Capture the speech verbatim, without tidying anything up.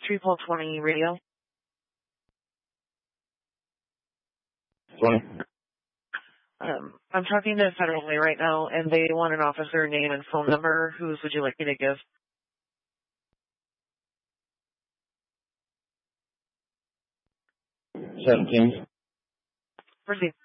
Triple twenty radio. twenty. Um, I'm talking to Federal Way right now, and they want an officer name and phone number. Whose would you like me to give? seventeen. Proceed.